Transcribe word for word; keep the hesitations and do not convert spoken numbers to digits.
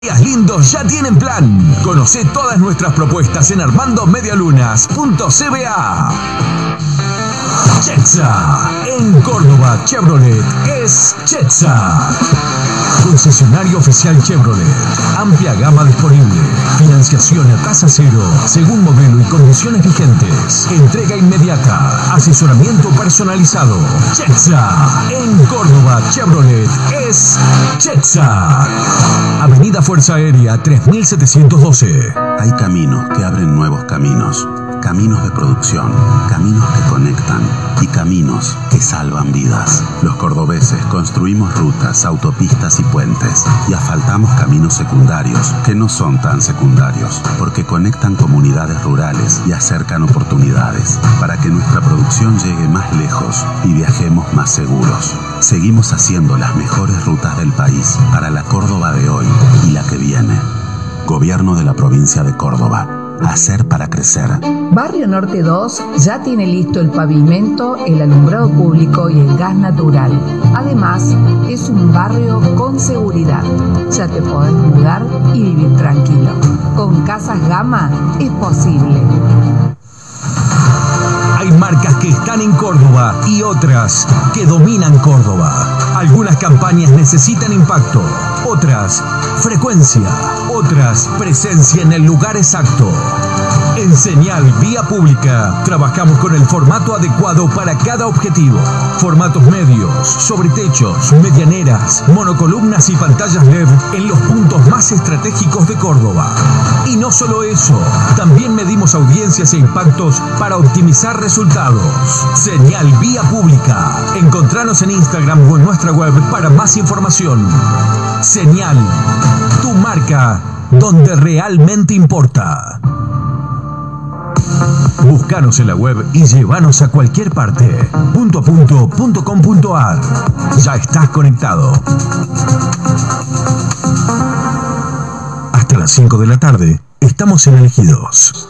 Días lindos ya tienen plan. Conoce todas nuestras propuestas en armando medialunas punto c b a. Chetza. En Córdoba, Chevrolet es Chetza. Concesionario oficial Chevrolet. Amplia gama disponible. Financiación a tasa cero, según modelo y condiciones vigentes. Entrega inmediata. Asesoramiento personalizado. Chetza. En Córdoba, Chevrolet es Chetza. Avenida Fuerza Aérea tres mil setecientos doce. Hay caminos que abren nuevos caminos. Caminos de producción, caminos que conectan y caminos que salvan vidas. Los cordobeses construimos rutas, autopistas y puentes y asfaltamos caminos secundarios que no son tan secundarios porque conectan comunidades rurales y acercan oportunidades para que nuestra producción llegue más lejos y viajemos más seguros. Seguimos haciendo las mejores rutas del país para la Córdoba de hoy y la que viene. Gobierno de la provincia de Córdoba. Hacer para crecer. Barrio Norte dos ya tiene listo el pavimento, el alumbrado público y el gas natural. Además, es un barrio con seguridad. Ya te podés mudar y vivir tranquilo. Con Casas Gama es posible. Hay marcas que están en Córdoba y otras que dominan Córdoba. Algunas campañas necesitan impacto, otras frecuencia, otras presencia en el lugar exacto. En Señal Vía Pública trabajamos con el formato adecuado para cada objetivo. Formatos medios, sobretechos, medianeras, monocolumnas y pantallas L E D en los puntos más estratégicos de Córdoba. Y no solo eso, también medimos audiencias e impactos para optimizar resultados. Señal Vía Pública. Encontranos en Instagram o en nuestra web para más información. Señal, tu marca donde realmente importa. Búscanos en la web y llévanos a cualquier parte. Punto a punto punto com punto a r. Ya estás conectado. Hasta las cinco de la tarde estamos en Elegidos.